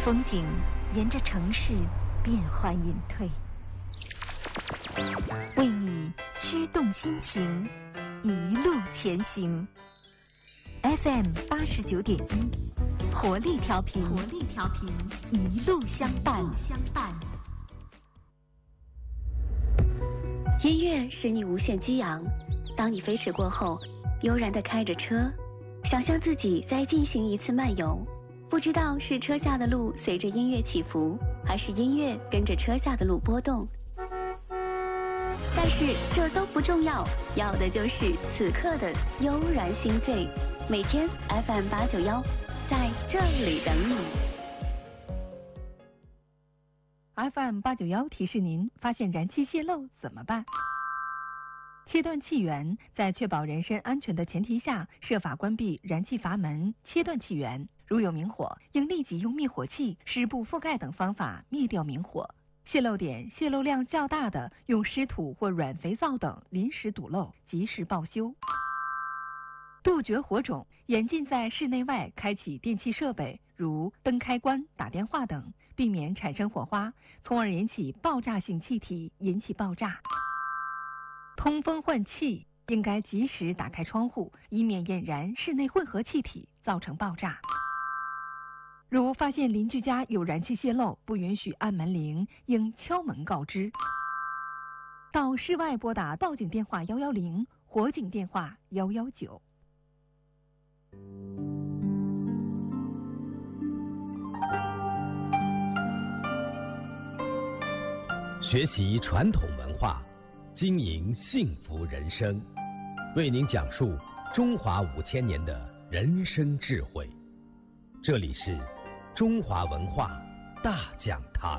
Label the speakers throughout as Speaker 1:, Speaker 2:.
Speaker 1: 风景沿着城市变幻隐退，为你驱动心情，一路前行。FM 89.1，活力调频，一路相伴。
Speaker 2: 音乐使你无限激昂，当你飞驰过后，悠然地开着车，想象自己再进行一次漫游。不知道是车下的路随着音乐起伏，还是音乐跟着车下的路波动。但是这都不重要，要的就是此刻的悠然心醉。每天 FM 891，在这里等你。
Speaker 3: FM 891提示您：发现燃气泄漏怎么办？切断气源，在确保人身安全的前提下，设法关闭燃气阀门，切断气源。如有明火，应立即用灭火器、湿布覆盖等方法灭掉明火。泄漏点、泄漏量较大的，用湿土或软肥皂等临时堵漏，及时报修。杜绝火种，严禁在室内外开启电气设备，如灯开关、打电话等，避免产生火花，从而引起爆炸性气体，引起爆炸。通风换气，应该及时打开窗户，以免引燃室内混合气体，造成爆炸。如发现邻居家有燃气泄漏，不允许按门铃，应敲门告知。到室外拨打报警电话110，火警电话119。
Speaker 4: 学习传统文化，经营幸福人生，为您讲述中华5000年的人生智慧。这里是中华文化大讲堂。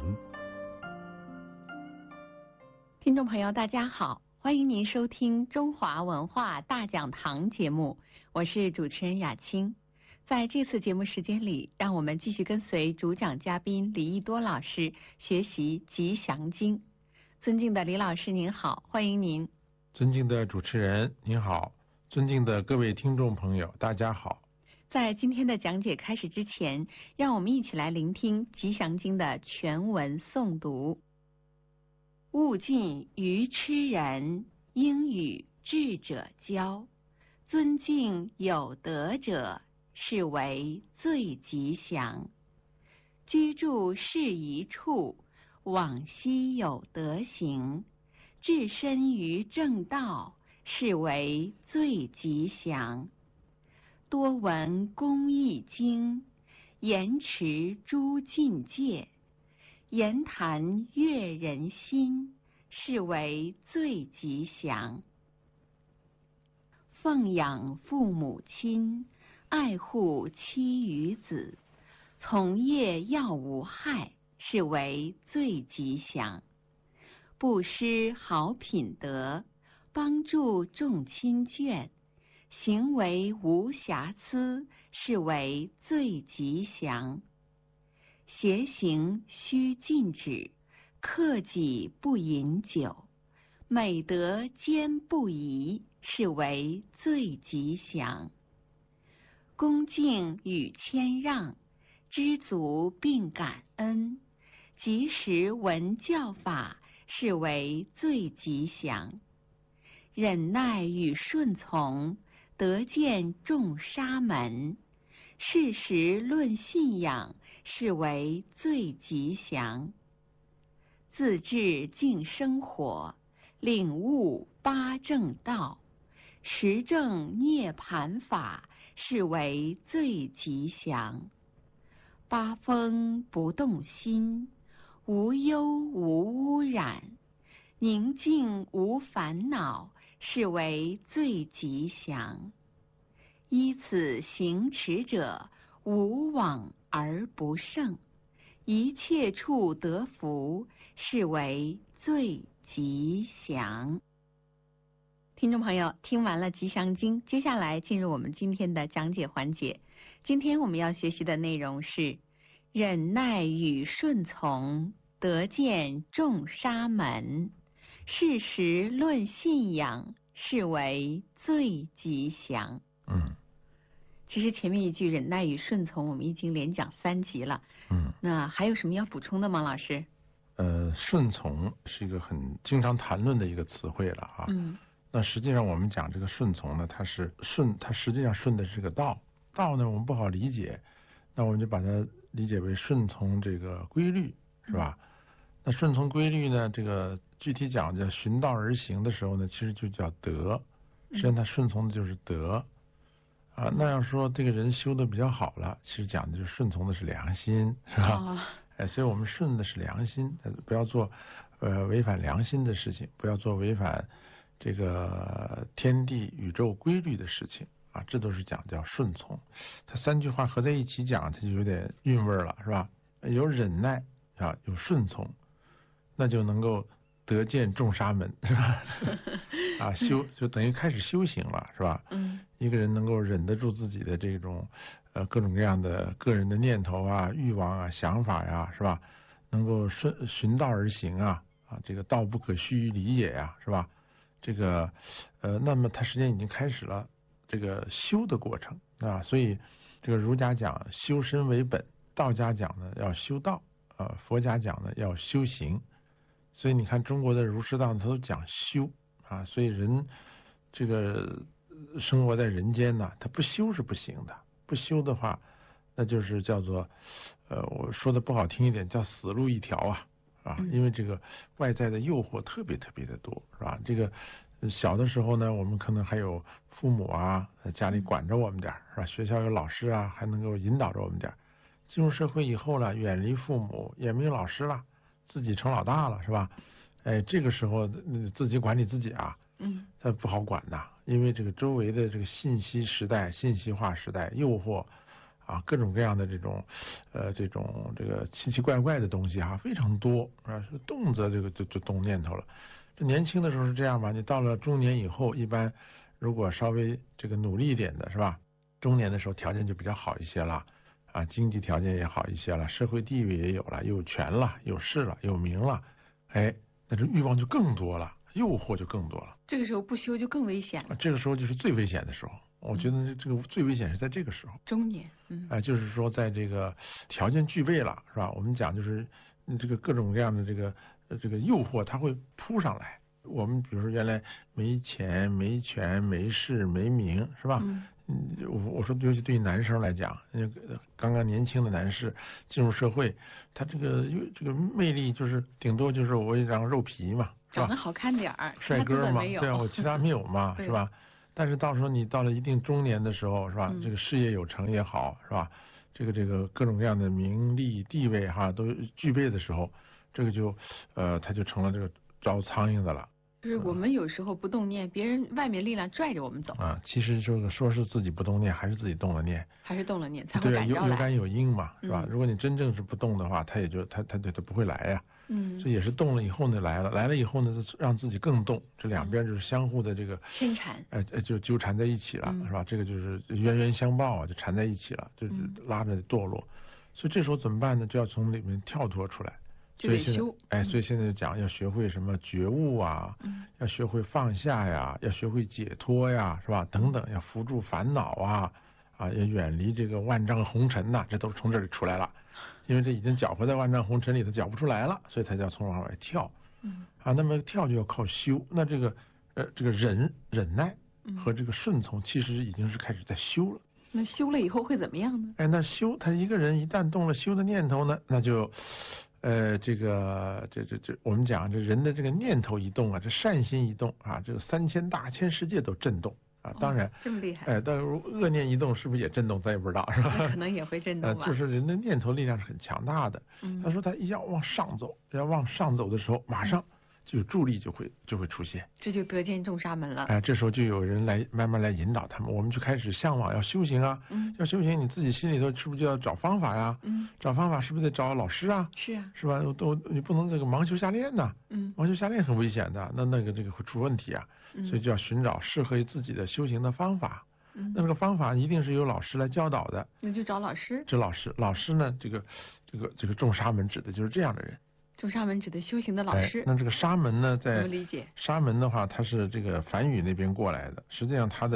Speaker 5: 听众朋友大家好，欢迎您收听中华文化大讲堂节目，我是主持人雅青。在这次节目时间里，让我们继续跟随主讲嘉宾李益多老师学习吉祥经。尊敬的李老师您好，欢迎您。
Speaker 6: 尊敬的主持人您好，尊敬的各位听众朋友大家好。
Speaker 5: 在今天的讲解开始之前，让我们一起来聆听吉祥经的全文诵读。勿近愚痴人，应与智者交。尊敬有德者，是为最吉祥。居住适宜处，往昔有德行。置身于正道，是为最吉祥。多闻公益经，言持诸境界，言谈悦人心，是为最吉祥。奉养父母亲，爱护妻与子，从业要无害，是为最吉祥。布施好品德，帮助众亲眷，行为无瑕疵，是为最吉祥。邪行须禁止，克己不饮酒，美德兼不移，是为最吉祥。恭敬与谦让，知足并感恩，及时闻教法，是为最吉祥。忍耐与顺从，得见众沙门，事实论信仰，是为最吉祥。自治净生活，领悟八正道，实证涅盘法，是为最吉祥。八风不动心，无忧无污染，宁静无烦恼，是为最吉祥。依此行持者，无往而不胜，一切处得福，是为最吉祥。听众朋友，听完了吉祥经，接下来进入我们今天的讲解环节。今天我们要学习的内容是忍耐与顺从，得见众沙门，事实论信仰，是为最吉祥。 其实前面一句忍耐与顺从，我们已经连讲3集了。那还有什么要补充的吗，老师？
Speaker 6: 顺从是一个很经常谈论的一个词汇了啊。那实际上我们讲这个顺从呢，它实际上顺的是个道。道呢我们不好理解，那我们就把它理解为顺从这个规律，是吧？那顺从规律呢，这个具体讲叫循道而行的时候呢，其实就叫德。实际上他顺从的就是德啊。那要说这个人修的比较好了，其实讲的就是顺从的是良心，是吧？所以我们顺的是良心，不要做违反良心的事情，不要做违反这个天地宇宙规律的事情啊，这都是讲叫顺从。它3句话合在一起讲，它就有点韵味了，是吧？有忍耐啊，有顺从，那就能够得见众沙门，是吧？啊，就等于开始修行了，是吧？一个人能够忍得住自己的这种各种各样的个人的念头啊、欲望啊、想法呀，是吧？能够循道而行啊，这个道不可虚于理也呀，是吧？这个那么他实际上已经开始了这个修的过程啊。所以这个儒家讲修身为本，道家讲呢要修道，佛家讲呢要修行。所以你看中国的儒释道它都讲修啊，所以人这个生活在人间呢，他不修是不行的。不修的话，那就是叫做我说的不好听一点，叫死路一条啊。因为这个外在的诱惑特别特别的多，是吧？这个小的时候呢，我们可能还有父母啊，家里管着我们点，是吧？学校有老师啊，还能够引导着我们点。进入社会以后了，远离父母，也没有老师了，自己成老大了，是吧？这个时候自己管理自己啊，它不好管呐，因为这个周围的这个信息时代、信息化时代，诱惑啊，各种各样的这种这个奇奇怪怪的东西非常多啊，动辄这个就动念头了。这年轻的时候是这样吧？你到了中年以后，一般如果稍微这个努力一点的，是吧？中年的时候条件就比较好一些了啊，经济条件也好一些了，社会地位也有了，有权了，有势了，有名了，那这欲望就更多了，诱惑就更多了。
Speaker 5: 这个时候不修就更危险了。
Speaker 6: 这个时候就是最危险的时候。我觉得这个最危险是在这个时候，
Speaker 5: 中年，
Speaker 6: 就是说在这个条件具备了，是吧？我们讲就是这个各种各样的这个诱惑，它会扑上来。我们比如说原来没钱、没权、没势、没名，是吧？我说尤其对于男生来讲，刚刚年轻的男士进入社会，他这个魅力就是顶多就是我一张肉皮嘛，是吧？
Speaker 5: 长得好看点儿，
Speaker 6: 帅哥嘛，对啊，我其他没有嘛，是吧？但是到时候你到了一定中年的时候，是吧？这个事业有成也好，是吧？这个各种各样的名利地位都具备的时候，这个就他就成了这个招苍蝇的了。
Speaker 5: 就是我们有时候不动念，别人外面力量拽着我们走
Speaker 6: 啊。其实这个说是自己不动念，还是自己动了念，
Speaker 5: 还是动了念才会感召来。
Speaker 6: 对，有感有应嘛，是吧？如果你真正是不动的话，他也就他不会来呀。这也是动了以后呢来了以后呢，让自己更动，这两边就是相互的这个
Speaker 5: 牵缠，
Speaker 6: 就纠缠在一起了，是吧？这个就是冤冤相报啊，就缠在一起了，就是拉着堕落。所以这时候怎么办呢？就要从里面跳脱出来。
Speaker 5: 就得修。
Speaker 6: 所以现在讲要学会什么觉悟啊，要学会放下呀，要学会解脱呀，是吧？等等，要扶住烦恼啊，要远离这个万丈红尘呐，这都是从这里出来了。因为这已经搅和在万丈红尘里头，搅不出来了，所以才叫从往外跳。那么跳就要靠修。那这个忍耐和这个顺从，其实已经是开始在修了。
Speaker 5: 那修了以后会怎么样呢？
Speaker 6: 那修他一个人一旦动了修的念头呢，那就这我们讲这人的这个念头一动啊，这善心一动啊，这个3000大千世界都震动啊。当然
Speaker 5: 这么厉害。
Speaker 6: 但是恶念一动是不是也震动，咱也不知道，是吧？
Speaker 5: 可能也会震动吧。
Speaker 6: 就是人的念头力量是很强大的。他说他一要往上走，要往上走的时候，马上就有助力就会出现，
Speaker 5: 这就得见众沙门了。
Speaker 6: 这时候就有人来慢慢来引导他们，我们就开始向往要修行啊。要修行，你自己心里头是不是就要找方法呀？找方法是不是得找老师啊？
Speaker 5: 是啊，
Speaker 6: 是吧？你不能这个盲修瞎练呐。盲修瞎练很危险的，那个会出问题啊。所以就要寻找适合于自己的修行的方法。那这个方法一定是由老师来教导的。
Speaker 5: 那就找老师。
Speaker 6: 这老师呢，这个众沙门指的就是这样的人。
Speaker 5: 众沙门指的修行的老师。
Speaker 6: 那这个沙门呢，在
Speaker 5: 怎么理解？
Speaker 6: 沙门的话，它是这个梵语那边过来的，实际上它的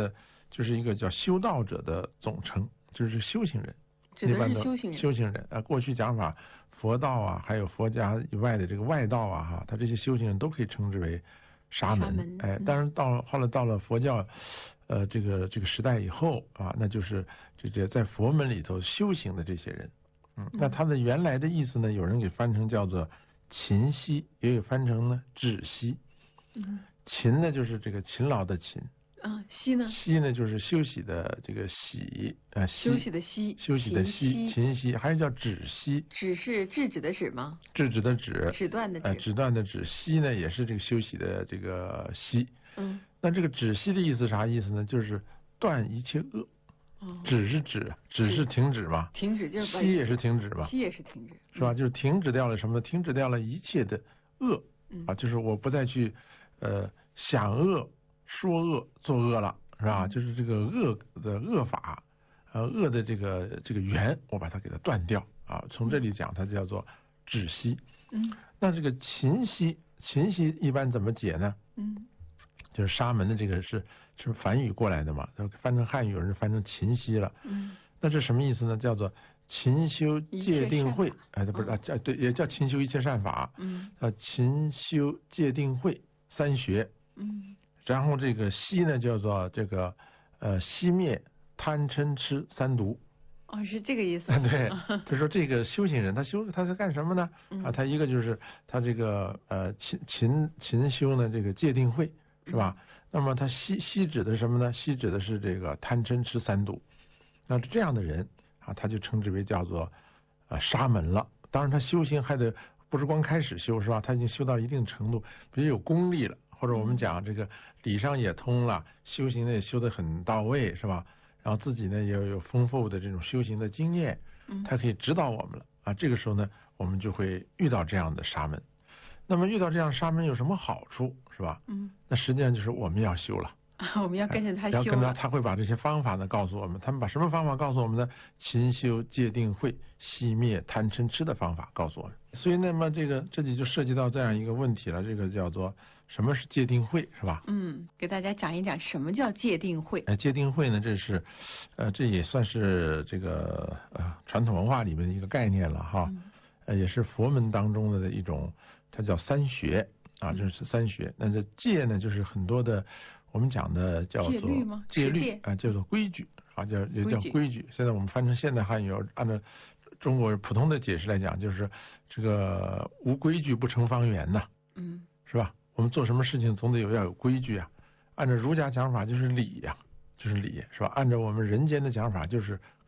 Speaker 6: 就是一个叫修道者的总称，就是修行人。
Speaker 5: 指的是修行人。
Speaker 6: 修行人啊，过去讲法，佛道啊，还有佛家以外的这个外道啊，哈，他这些修行人都可以称之为沙门。哎，当然后来到了佛教，这个时代以后啊，那就是这些在佛门里头修行的这些人。那他的原来的意思呢，有人给翻成叫做勤息，也有翻成呢止息。勤呢就是这个勤劳的勤。
Speaker 5: 息呢？
Speaker 6: 息呢就是休息的这个息
Speaker 5: 休息的息，
Speaker 6: 休息的息，勤息，还有叫止息。
Speaker 5: 止是制止的止吗？
Speaker 6: 制止的止，
Speaker 5: 止断的止。
Speaker 6: 止断的止。息呢也是这个休息的这个息。那这个止息的意思啥意思呢？就是断一切恶。止是止是停止嘛？
Speaker 5: 停止就是
Speaker 6: 息也是停止嘛？
Speaker 5: 息也是停止，
Speaker 6: 是吧？就是停止掉了什么呢？停止掉了一切的恶。就是我不再去想恶、说恶、作恶了，是吧？就是这个恶的恶法，恶的这个缘，我把它给它断掉啊。从这里讲，它叫做止息。那这个勤息一般怎么解呢？就是沙门的这个是梵语过来的嘛，翻成汉语有人翻成勤息了。那这什么意思呢？叫做勤修戒定慧，不是对，也叫勤修一切善法。勤修戒定慧三学。然后这个息呢叫做这个息灭贪嗔痴三毒。
Speaker 5: 是这个意思。
Speaker 6: 对，就说这个修行人他是干什么呢？他一个就是他这个勤修呢这个戒定慧，是吧？那么他息指的是什么呢？息指的是这个贪嗔痴三毒。那这样的人啊，他就称之为叫做沙门了。当然他修行还得不是光开始修，是吧？他已经修到一定程度，比如有功力了，或者我们讲这个理上也通了，修行呢也修得很到位，是吧？然后自己呢也有丰富的这种修行的经验，他可以指导我们了啊。这个时候呢，我们就会遇到这样的沙门。那么遇到这样沙门有什么好处，是吧？那实际上就是我们要修了。
Speaker 5: 我们要跟着他修。
Speaker 6: 要跟着他会把这些方法呢告诉我们。他们把什么方法告诉我们呢？勤修戒定慧，息灭贪嗔痴的方法告诉我们。所以那么这里就涉及到这样一个问题了，这个叫做什么是戒定慧，是吧？
Speaker 5: 给大家讲一讲什么叫戒定慧。
Speaker 6: 戒定慧呢，这也算是这个传统文化里面的一个概念了哈。也是佛门当中的一种，它叫三学啊，这是三学。那这戒呢，就是很多的我们讲的叫做戒律啊，叫做规矩啊，也叫规矩。现在我们翻成现代汉语，按照中国普通的解释来讲，就是这个无规矩不成方圆呐，是吧？我们做什么事情总得要有规矩啊。按照儒家讲法就是礼呀，就是礼，是吧？按照我们人间的讲法就是